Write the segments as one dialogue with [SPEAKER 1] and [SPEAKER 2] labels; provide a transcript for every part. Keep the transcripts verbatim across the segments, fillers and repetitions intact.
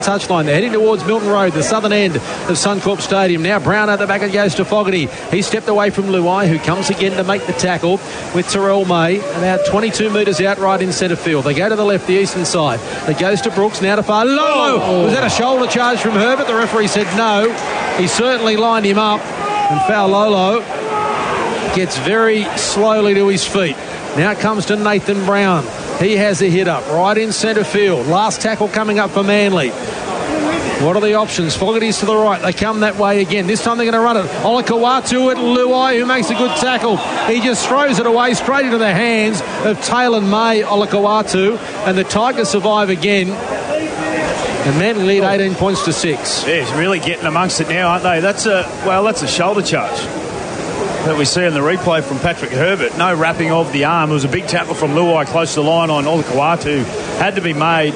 [SPEAKER 1] touchline. They're heading towards Milton Road, the southern end of Suncorp Stadium. Now Brown at the back, it goes to Fogarty. He stepped away from Luai, who comes again to make the tackle with Terrell May, about twenty-two metres out right in centre field. They go to the left, the eastern side. It goes to Brooks, now to Failolo. Oh. Was that a shoulder charge from Herbert? The referee said no. He certainly lined him up, and Failolo gets very slowly to his feet. Now it comes to Nathan Brown. He has a hit up right in centre field. Last tackle coming up for Manly. What are the options? Fogarty's to the right. They come that way again. This time they're going to run it. Olakau'atu at Luai, who makes a good tackle. He just throws it away straight into the hands of Taylor May, Olakau'atu, and the Tigers survive again. And Manly lead eighteen points to six.
[SPEAKER 2] Yeah, he's really getting amongst it now, aren't they? That's a, well, that's a shoulder charge that we see in the replay from Patrick Herbert. No wrapping of the arm. It was a big tackle from Luai close to the line on Olakau'atu. Had to be made.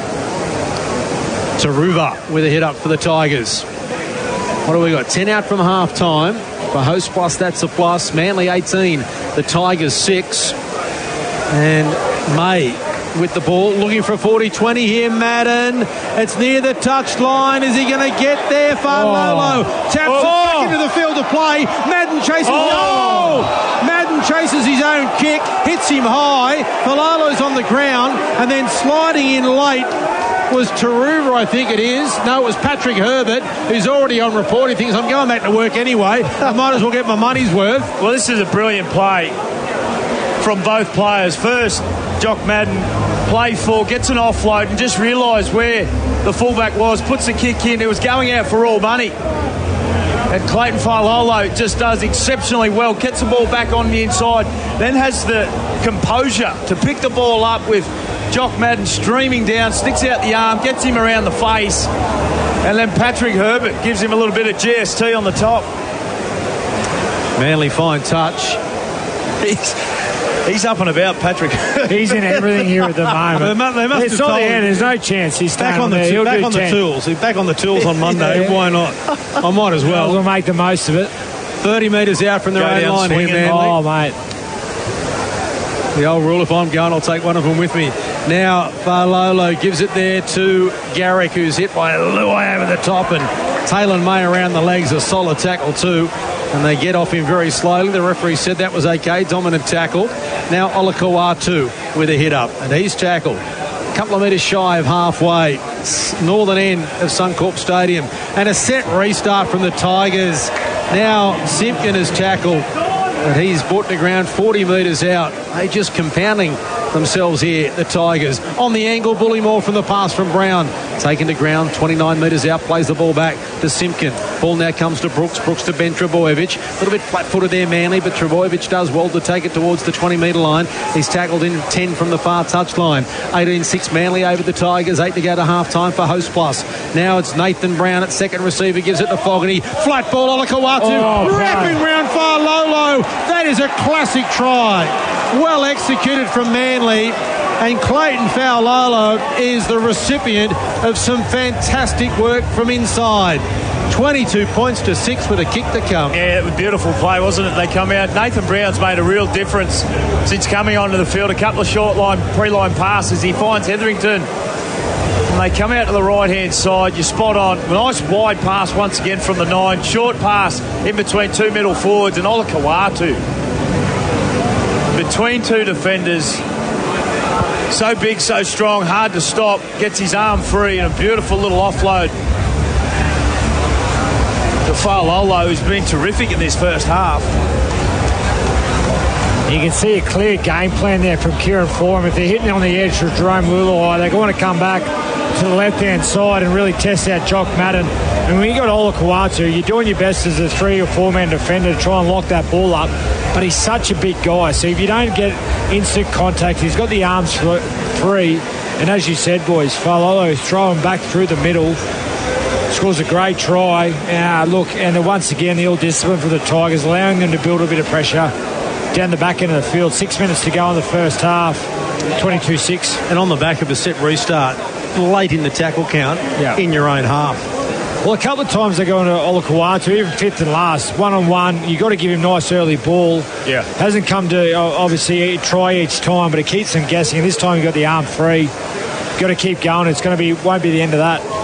[SPEAKER 1] Taruva with a hit up for the Tigers. What do we got? ten out from half time. For Host Plus, that's a plus. Manly eighteen, the Tigers six. And May with the ball, looking for a forty twenty here. Madden, it's near the touch line. Is he going to get there? Failolo oh. taps oh. it back into the field of play. Madden chases. Oh. No! Madden chases his own kick, hits him high. Failolo's on the ground, and then sliding in late was Taruva, I think it is. No, it was Patrick Herbert, who's already on report. He thinks, I'm going back to work anyway. I might as well get my money's worth.
[SPEAKER 2] Well, this is a brilliant play from both players. First, Jock Madden plays for, gets an offload and just realised where the fullback was, puts the kick in. It was going out for all money. And Clayton Failolo just does exceptionally well, gets the ball back on the inside, then has the composure to pick the ball up with Jock Madden streaming down, sticks out the arm, gets him around the face, and then Patrick Herbert gives him a little bit of G S T on the top.
[SPEAKER 1] Manly fine touch.
[SPEAKER 2] He's, he's up and about, Patrick.
[SPEAKER 3] He's in everything here at the moment.
[SPEAKER 1] they must, they must
[SPEAKER 3] it's not the end. There's no chance. He's
[SPEAKER 1] back on the,
[SPEAKER 3] there.
[SPEAKER 1] t- back on the tools. He's back on the tools on Monday. Yeah. Why not? I might as well.
[SPEAKER 3] We'll make the most of it.
[SPEAKER 1] thirty metres out from their own line here, Manly.
[SPEAKER 3] Oh, mate.
[SPEAKER 1] The old rule, if I'm going, I'll take one of them with me. Now, Failolo gives it there to Garrick, who's hit by Luai over the top, and Taylor May around the legs, a solid tackle too. And they get off him very slowly. The referee said that was okay, dominant tackle. Now Olakau'atu with a hit up, and he's tackled a couple of metres shy of halfway, northern end of Suncorp Stadium. And a set restart from the Tigers. Now Simpkin is tackled, and he's brought to ground forty metres out. They just compounding themselves here, the Tigers. On the angle, Bullymore from the pass from Brown. Taken to ground, twenty-nine metres out, plays the ball back to Simpkin. Ball now comes to Brooks. Brooks to Ben Trebojevic. A little bit flat-footed there, Manly, but Trebojevic does well to take it towards the twenty-metre line. He's tackled in ten from the far touchline. eighteen six Manly over the Tigers. Eight to go to half-time for Host Plus. Now it's Nathan Brown at second receiver, gives it to Fogarty. Flat ball, Olakau'atu. Oh, wrapping God. round Failolo. That is a classic try. Well executed from Manly, and Clayton Failolo is the recipient of some fantastic work from inside. twenty-two points to six with a kick to come.
[SPEAKER 2] Yeah, it was a beautiful play, wasn't it? They come out. Nathan Brown's made a real difference since coming onto the field. A couple of short line, pre-line passes. He finds Hetherington, and they come out to the right-hand side. You're spot on. Nice wide pass once again from the nine. Short pass in between two middle forwards, and Olakau'atu between two defenders. So big, so strong, hard to stop. Gets his arm free, and a beautiful little offload to Failolo, who's been terrific in this first half.
[SPEAKER 3] You can see a clear game plan there from Kieran Foran. If they're hitting on the edge for Jerome Luai, they're going to come back to the left-hand side and really test out Jock Madden. And when you got Olakau'atu, you're doing your best as a three or four-man defender to try and lock that ball up. But he's such a big guy, so if you don't get instant contact, he's got the arms free. And as you said, boys, Failolo is throwing back through the middle. Scores a great try. Uh, look, and once again, the ill-discipline for the Tigers, allowing them to build a bit of pressure down the back end of the field. Six minutes to go in the first half, twenty-two six.
[SPEAKER 1] And on the back of a set restart, late in the tackle count, yeah. in your own half.
[SPEAKER 3] Well, a couple of times they go into Olakau'atu, even fifth and last. One-on-one, you've got to give him nice early ball.
[SPEAKER 2] Yeah.
[SPEAKER 3] Hasn't come to, obviously, try each time, but it keeps them guessing. And this time you've got the arm free. You've got to keep going. It's going to be, won't be the end of that.